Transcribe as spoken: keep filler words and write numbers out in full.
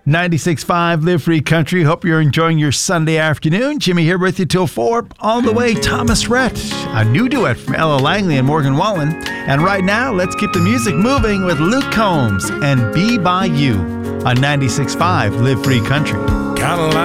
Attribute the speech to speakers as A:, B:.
A: ninety-six point five Live Free Country. Hope you're enjoying your Sunday afternoon. Jimmy here with you till four. All the way, Thomas Rhett. A new duet from Ella Langley and Morgan Wallen. And right now, let's keep the music moving with Luke Combs and Be By You on ninety-six point five Live Free Country.
B: Kinda like